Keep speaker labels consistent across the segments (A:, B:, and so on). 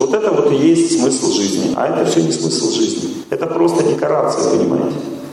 A: вот это вот и есть смысл жизни. А это все не смысл жизни. Это просто декорация, понимаете?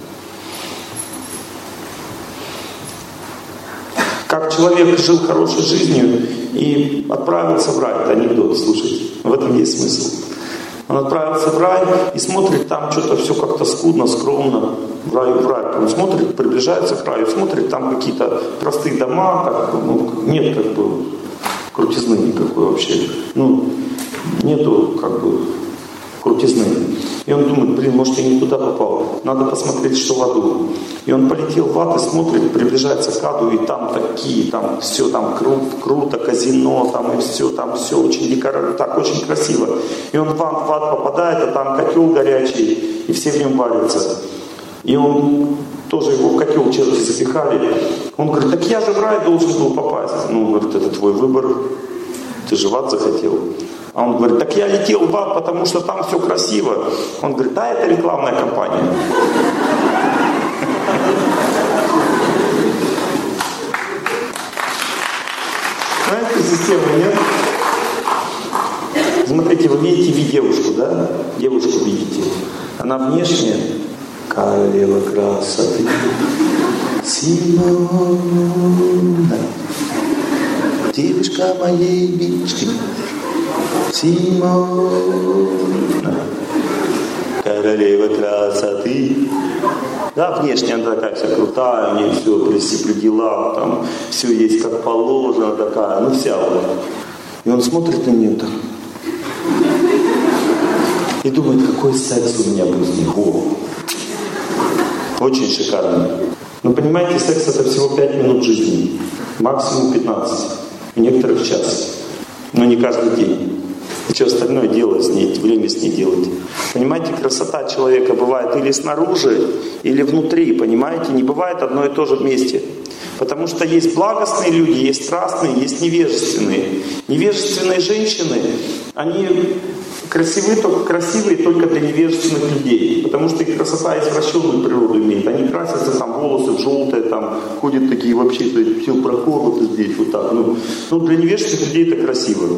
A: Как человек жил хорошей жизнью и отправился в рай. Это анекдот, слушайте. В этом есть смысл. Он отправился в рай и смотрит, там что-то все как-то скудно, скромно. В рай. Он смотрит, приближается к раю, смотрит, там какие-то простые дома, так, ну, нет как бы крутизны никакой вообще. Ну, нету как бы крутизны. И он думает, может, я не туда попал. Надо посмотреть, что в аду. И он полетел в ад и смотрит, приближается к аду, и там такие, там все там круто, казино, там и все очень декоративно, так очень красиво. И он в ад попадает, а там котел горячий, и все в нем варятся. И он тоже его в котел черти запихали. Он говорит, так я же в рай должен был попасть. Ну, говорит, это твой выбор, ты же в ад захотел. А он говорит, так я летел в ад, потому что там все красиво. Он говорит, да, это рекламная кампания. Знаете, система, нет? Смотрите, вы видите девушку, да? Девушку видите. Она внешне королева красоты. Симона, девушка моей мечты. Симона, королева красоты. Да, внешне она такая вся крутая, у нее все при делах, там все есть как положено, такая, ну вся вот. И он смотрит на нее так. И думает, какой секс у меня был с ней. Очень шикарный. Но понимаете, секс это всего 5 минут жизни. Максимум 15. У некоторых час. Но не каждый день. И что остальное делать с ней, время с ней делать. Понимаете, красота человека бывает или снаружи, или внутри. Понимаете, не бывает одно и то же вместе. Потому что есть благостные люди, есть страстные, есть невежественные. Невежественные женщины, они красивые только для невежественных людей. Потому что их красота извращенную природу имеет. Они красятся, там волосы в желтое, там ходят такие вообще, все проколоты здесь, вот так. Ну, для невежественных людей это красиво.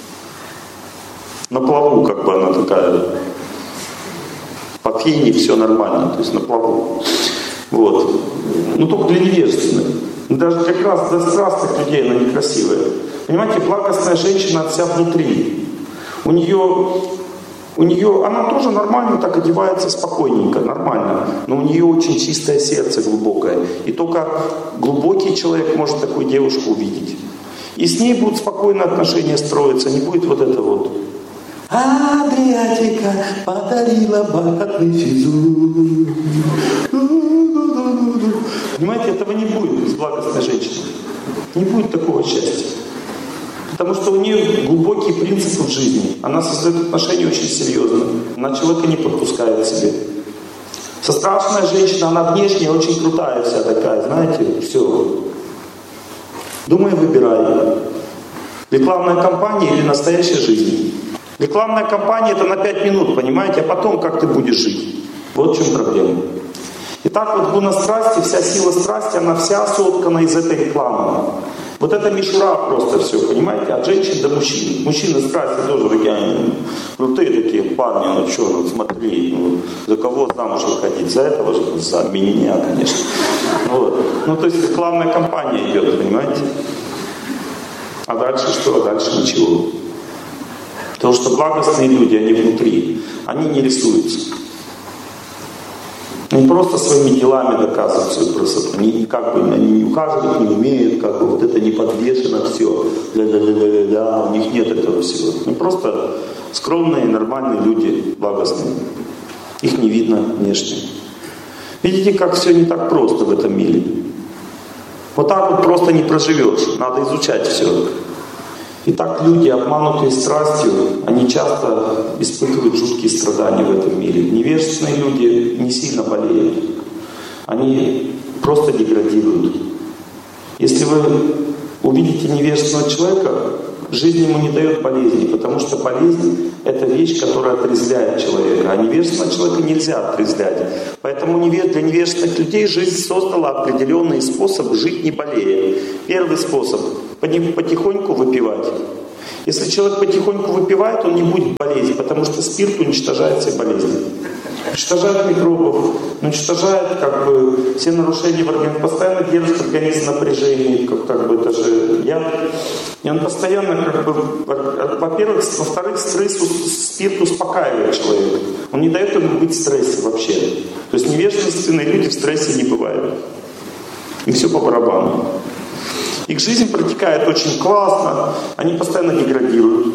A: На плаву как бы она такая. По фене все нормально, то есть на плаву. Вот. Ну только для невежественных. Даже для страстных людей она некрасивая. Понимаете, благостная женщина вся внутри. У нее, она тоже нормально так одевается спокойненько, нормально. Но у нее очень чистое сердце, глубокое. И только глубокий человек может такую девушку увидеть. И с ней будут спокойные отношения строиться, не будет вот это вот. Адриатика подарила бархатный физур. Понимаете, этого не будет с благостной женщиной. Не будет такого счастья. Потому что у нее глубокие принципы в жизни. Она создает отношения очень серьезно. Она человека не подпускает к себе. Со страшная женщина, она внешне очень крутая вся такая, знаете, все. Думай, выбирай. Рекламная кампания или настоящая жизнь. Рекламная кампания это на 5 минут, понимаете, а потом как ты будешь жить. Вот в чем проблема. Итак, вот гуна страсти, вся сила страсти, она вся соткана из этой рекламы. Вот это мишура просто все, понимаете, от женщин до мужчин. Мужчины страсти тоже такие, крутые такие парни, ну что, ну смотри, за кого замуж выходить, за этого же, за меня, конечно. Вот. Ну то есть рекламная кампания идет, понимаете. А дальше что? А дальше ничего. Потому что благостные люди, они внутри, они не рисуются. Они просто своими делами доказывают свою красоту. Они как бы они ухаживать не умеют, как бы вот это не подвешено все. Да, у них нет этого всего. Они просто скромные, нормальные люди, благостные. Их не видно внешне. Видите, как все не так просто в этом мире. Вот так вот просто не проживешь. Надо изучать все. Итак, люди, обманутые страстью, они часто испытывают жуткие страдания в этом мире. Невежественные люди не сильно болеют. Они просто деградируют. Если вы увидите невежественного человека, жизнь ему не дает болезни, потому что болезнь — это вещь, которая отрезвляет человека. А невежественного человека нельзя отрезвлять. Поэтому для невежественных людей жизнь создала определенный способ жить не болея. Первый способ — потихоньку выпивать. Если человек потихоньку выпивает, он не будет болеть, потому что спирт уничтожает все болезни. Уничтожает микробов, уничтожает все нарушения в организме, постоянно держит организм в напряжении, это же яд. И он постоянно во-первых, во-вторых, спирт успокаивает человека. Он не дает ему быть в стрессе вообще. То есть невежественные люди в стрессе не бывают. И все по барабану. Их жизнь протекает очень классно, они постоянно деградируют.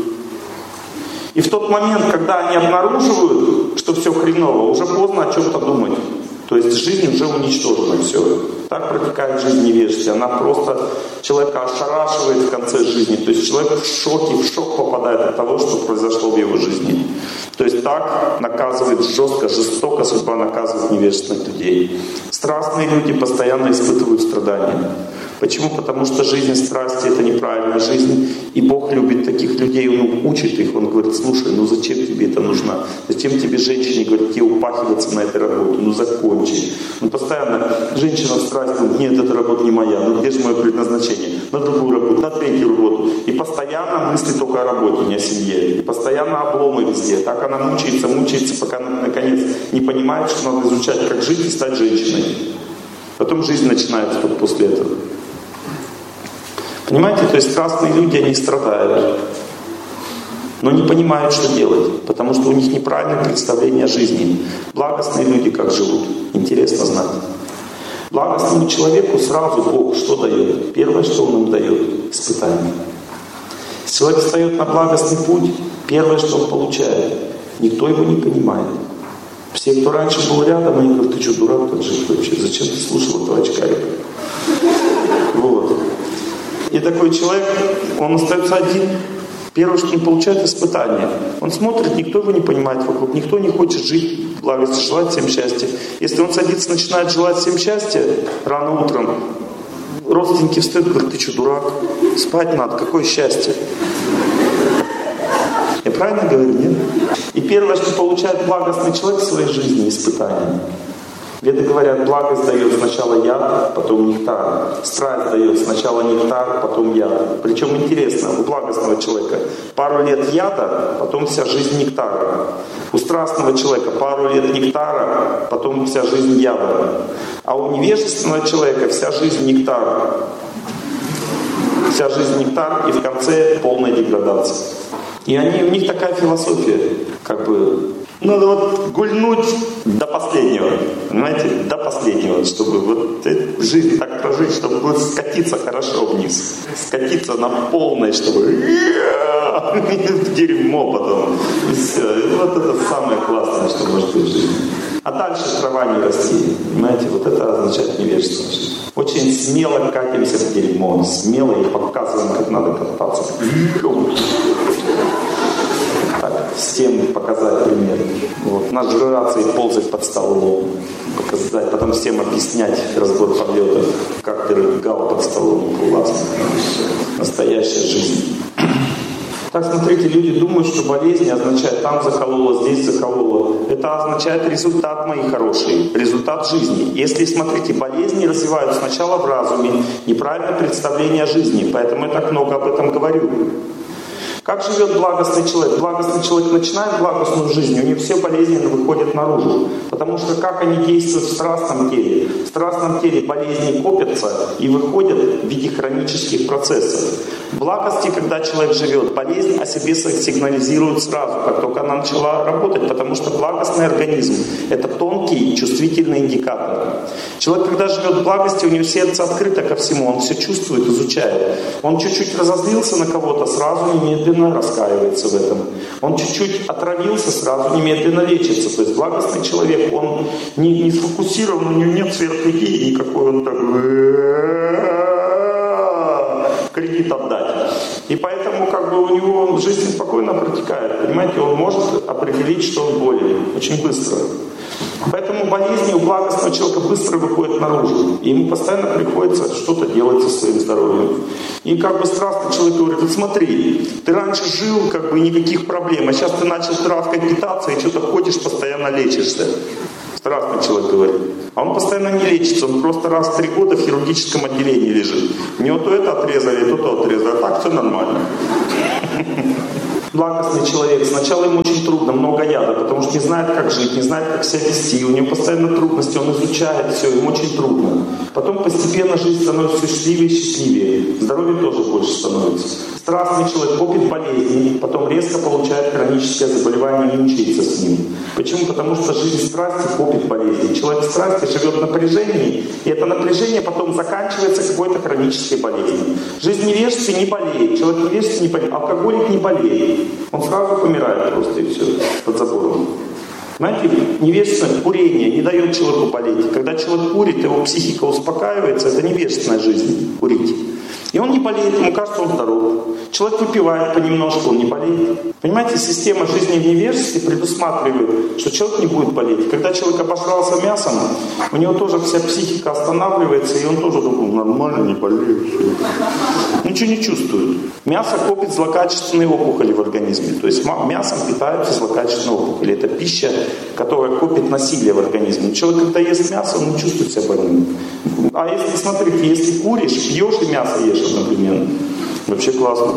A: И в тот момент, когда они обнаруживают, что все хреново, уже поздно о чем-то думать. То есть жизнь уже уничтожена, все. Так протекает жизнь невежества. Она просто человека ошарашивает в конце жизни. То есть человек в шок попадает от того, что произошло в его жизни. То есть так наказывает жестоко судьба наказывает невежественных людей. Страстные люди постоянно испытывают страдания. Почему? Потому что жизнь страсти — это неправильная жизнь. И Бог любит таких людей, Он учит их. Он говорит: слушай, зачем тебе это нужно? Зачем тебе женщине, говорит, тебе упахиваться на этой работе? Закончи. Постоянно женщина в страсти говорит: нет, эта работа не моя. Где же мое предназначение? На другую работу, на третью работу. И постоянно мысли только о работе, не о семье. И постоянно обломы везде. Так она мучается, пока наконец не понимает, что надо изучать, как жить и стать женщиной. Потом жизнь начинается только после этого. Понимаете, то есть страстные люди, они страдают, но не понимают, что делать, потому что у них неправильное представление о жизни. Благостные люди как живут? Интересно знать. Благостному человеку сразу Бог что дает? Первое, что Он им дает — испытание. Если человек встает на благостный путь, первое, что он получает, никто его не понимает. Все, кто раньше был рядом, они говорят: ты что, дурак так жить вообще? Зачем ты слушал этого очкарика? Вот. И такой человек, он остается один. Первое, что он получает — испытание. Он смотрит, никто его не понимает вокруг, никто не хочет жить в благости, желать всем счастья. Если он садится, начинает желать всем счастья рано утром, родственники встают и говорят: ты что, дурак? Спать надо, какое счастье? Я правильно говорю, нет? И первое, что получает благостный человек в своей жизни — испытание. Веды говорят, благость дает сначала яд, потом нектар. Страсть дает сначала нектар, потом яд. Причем интересно, у благостного человека пару лет яда, потом вся жизнь нектара. У страстного человека пару лет нектара, потом вся жизнь яда. А у невежественного человека вся жизнь нектар. Вся жизнь нектар, и в конце полная деградация. И у них такая философия, надо гульнуть до последнего, понимаете, до последнего, чтобы жизнь так прожить, чтобы скатиться хорошо вниз, скатиться на полной, чтобы в дерьмо потом, и все. И это самое классное, что может быть в жизни. А дальше трава не расти, понимаете, это означает невежество. Очень смело катимся в дерьмо, смело и показываем, как надо кататься. Всем показать пример. Нажраться и ползать под столом. Показать, потом всем объяснять разбор полетов. Как ты рыгал под столом. Классно. Настоящая жизнь. Так, смотрите, люди думают, что болезнь означает там закололо, здесь закололо. Это означает результат, мои хорошие, результат жизни. Если, смотрите, болезни развивают сначала в разуме неправильное представление о жизни. Поэтому я так много об этом говорю. Как живет благостный человек? Благостный человек начинает благостную жизнь, у него все болезни выходят наружу. Потому что как они действуют в страстном теле? В страстном теле болезни копятся и выходят в виде хронических процессов. В благости, когда человек живет, болезнь о себе сигнализирует сразу, как только она начала работать, потому что благостный организм — это тонкий, чувствительный индикатор. Человек, когда живет в благости, у него сердце открыто ко всему, он все чувствует, изучает. Он чуть-чуть разозлился на кого-то, сразу немедленно раскаивается в этом. Он чуть-чуть отравился, сразу немедленно лечится. То есть благостный человек, он не сфокусирован, у него нет сверхлегии никакой, он так кредит отдать. И поэтому у него жизнь спокойно протекает. Понимаете, он может определить, что он болен очень быстро. Поэтому болезни у благостного человека быстро выходят наружу. И ему постоянно приходится что-то делать со своим здоровьем. И страстный человек говорит: смотри, ты раньше жил, и никаких проблем, а сейчас ты начал травкой питаться и что-то ходишь, постоянно лечишься. Страстный человек говорит. А он постоянно не лечится, он просто раз в 3 года в хирургическом отделении лежит. У него то это отрезали, то отрезали, а так все нормально. Благостный человек, сначала ему очень трудно, много яда, потому что не знает, как жить, не знает, как себя вести, у него постоянно трудности, он изучает все, ему очень трудно. Потом постепенно жизнь становится все счастливее и счастливее, здоровье тоже больше становится. Страстный человек копит болезни, потом резко получает хроническое заболевание и мучается с ним. Почему? Потому что жизнь страсти копит болезни. Человек в страсти живет в напряжении, и это напряжение потом заканчивается какой-то хронической болезнью. Жизнь невежества не болеет, человек невежества не болеет, алкоголик не болеет. Он сразу помирает просто и все, под забором. Знаете, невежественное курение не дает человеку болеть. Когда человек курит, его психика успокаивается, это невежественная жизнь, курить. И он не болеет, ему кажется, он здоров. Человек выпивает понемножку, он не болеет. Понимаете, система жизни в невежестве предусматривает, что человек не будет болеть. Когда человек обожрался мясом, у него тоже вся психика останавливается, и он тоже думает, нормально, не болеет. Ничего не чувствует. Мясо копит злокачественные опухоли в организме. То есть мясом питаются злокачественные опухоли. Это пища, которая копит насилие в организме. Человек, когда ест мясо, он не чувствует себя больным. А если, смотрите, если куришь, пьешь и мясо ешь одновременно, вообще классно.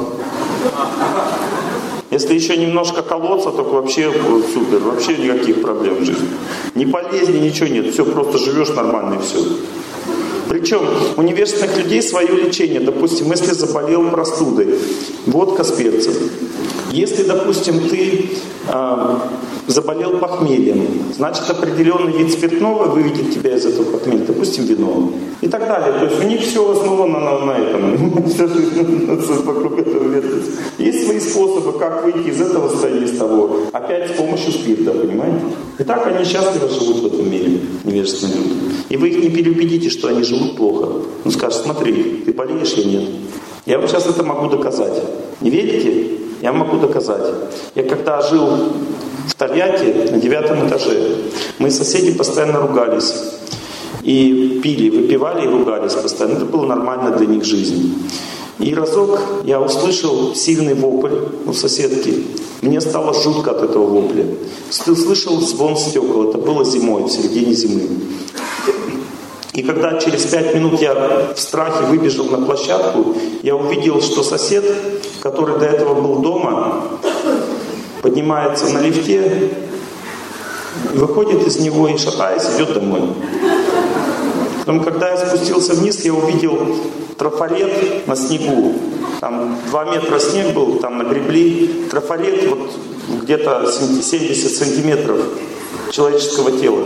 A: Если еще немножко колоться, то вообще супер, вообще никаких проблем в жизни. Ни болезни, ничего нет, все, просто живешь нормально и все. Причем у невежественных людей свое лечение. Допустим, если заболел простудой, водка с перцем. Если, допустим, ты заболел похмельем, значит определенный вид спиртного выведет тебя из этого похмелья, допустим, вино. И так далее. То есть у них все основано на этом. Вся жизнь вокруг этого вертится. Есть свои способы, как выйти из этого состояния, из того. Опять с помощью спирта, понимаете? И так они счастливо живут в этом мире, невежественные люди. И вы их не переубедите, что они живут плохо. Он скажет, смотри, ты болеешь или нет? Я вам сейчас это могу доказать. Не верите? Я могу доказать. Я когда жил в Тольятти на 9 этаже, мы соседи постоянно ругались. И пили, выпивали и ругались постоянно. Это было нормально для них жизнь. И разок я услышал сильный вопль у соседки. Мне стало жутко от этого вопля. Слышал звон стекол. Это было зимой, в середине зимы. И когда через 5 минут я в страхе выбежал на площадку, я увидел, что сосед, который до этого был дома, поднимается на лифте, выходит из него и, шатаясь, идет домой. Потом, когда я спустился вниз, я увидел трафарет на снегу. Там 2 метра снег был, там нагребли. Трафарет вот где-то 70 сантиметров человеческого тела.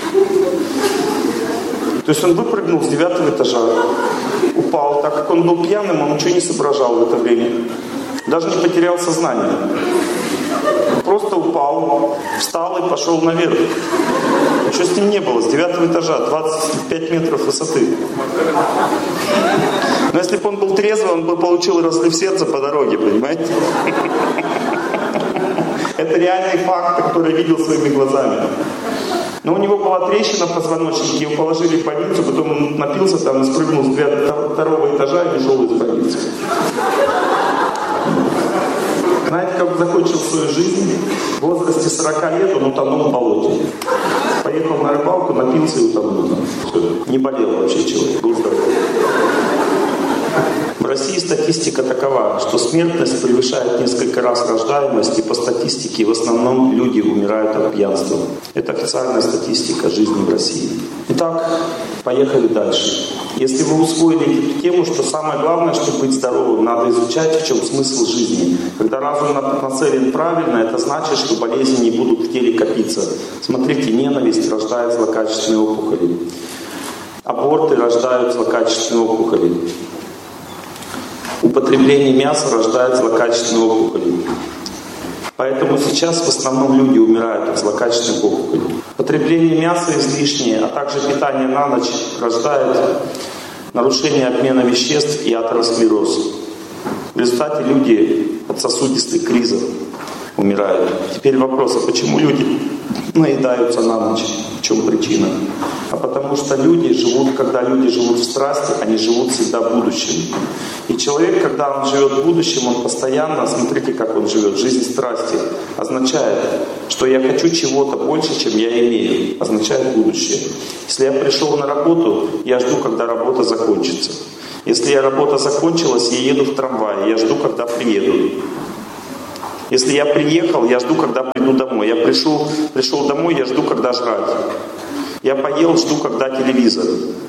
A: То есть он выпрыгнул с 9 этажа, упал. Так как он был пьяным, он ничего не соображал в это время. Даже не потерял сознание. Просто упал, встал и пошел наверх. Ничего с ним не было, с 9 этажа, 25 метров высоты. Но если бы он был трезвый, он бы получил разрыв сердца по дороге, понимаете? Это реальный факт, который я видел своими глазами. Но у него была трещина в позвоночнике, его положили в больницу, потом он напился там и спрыгнул с 2-го этажа и ушел из больницы. Знаете, как он закончил свою жизнь? В возрасте 40 лет он утонул в болоте. Поехал на рыбалку, напился и утонул. Все. Не болел вообще человек, был здоров. В России статистика такова, что смертность превышает несколько раз рождаемость, и по статистике в основном люди умирают от пьянства. Это официальная статистика жизни в России. Итак, поехали дальше. Если вы усвоили эту тему, что самое главное, чтобы быть здоровым, надо изучать, в чем смысл жизни. Когда разум нацелен правильно, это значит, что болезни не будут в теле копиться. Смотрите, ненависть рождает злокачественные опухоли. Аборты рождают злокачественные опухоли. Употребление мяса рождает злокачественные опухоли. Поэтому сейчас в основном люди умирают от злокачественных опухолей. Потребление мяса излишнее, а также питание на ночь рождает нарушение обмена веществ и атеросклероз. В результате люди от сосудистых кризов умирают. Теперь вопрос, а почему люди наедаются на ночь? В чем причина? А потому что люди живут, когда люди живут в страсти, они живут всегда в будущем. И человек, когда он живет в будущем, он постоянно, смотрите, как он живет, жизнь страсти означает, что я хочу чего-то больше, чем я имею, означает будущее. Если я пришел на работу, я жду, когда работа закончится. Если работа закончилась, я еду в трамвае, я жду, когда приеду. Если я приехал, я жду, когда приду домой. Я пришел домой, я жду, когда жрать. Я поел, жду, когда телевизор.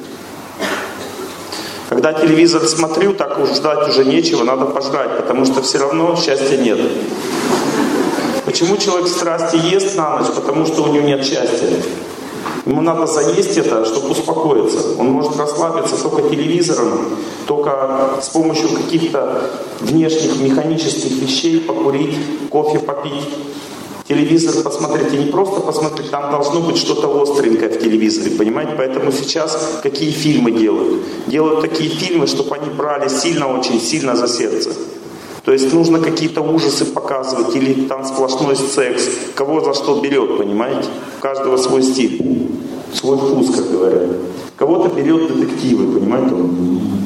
A: Когда телевизор смотрю, так уж ждать уже нечего, надо пожрать, потому что все равно счастья нет. Почему человек в страсти ест на ночь? Потому что у него нет счастья. Ему надо заесть это, чтобы успокоиться. Он может расслабиться только телевизором, только с помощью каких-то внешних механических вещей, покурить, кофе попить. Телевизор посмотреть, и не просто посмотреть, там должно быть что-то остренькое в телевизоре, понимаете? Поэтому сейчас какие фильмы делают? Делают такие фильмы, чтобы они брали сильно, очень сильно за сердце. То есть нужно какие-то ужасы показывать, или там сплошной секс, кого за что берет, понимаете? У каждого свой стиль, свой вкус, как говорят. Кого-то берет детективы, понимаете?